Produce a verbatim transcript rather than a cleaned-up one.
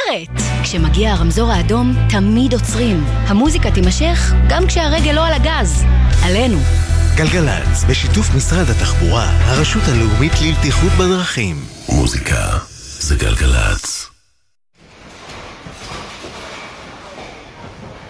אחרת. כשמגיע הרמזור האדום, תמיד עוצרים. המוזיקה תימשך גם כשהרגל לא על הגז. עלינו. גלגלץ, בשיתוף משרד התחבורה, הרשות הלאומית לבטיחות בדרכים. מוזיקה זה גלגלץ.